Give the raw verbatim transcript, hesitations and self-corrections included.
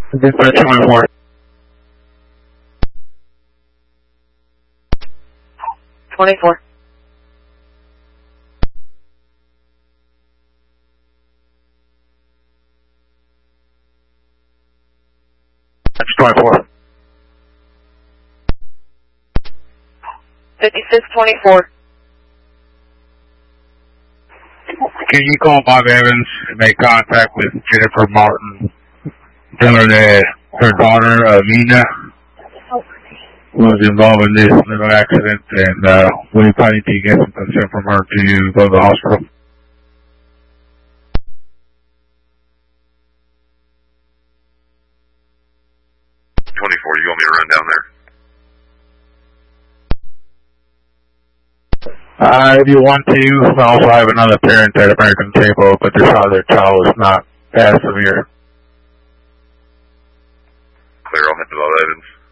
Dispatch twenty-four. twenty-four. That's twenty-four. fifty-six twenty-four. Can you call Bob Evans and make contact with Jennifer Martin? Tell her that her daughter, uh, Nina, was involved in this little accident, and uh, we probably need to get some consent from her to go to the hospital. twenty-four, you want me to run down there? Uh, if you want to, I also have another parent at American Table, but this other child is not as severe. Clear, I'll head to Bob Evans.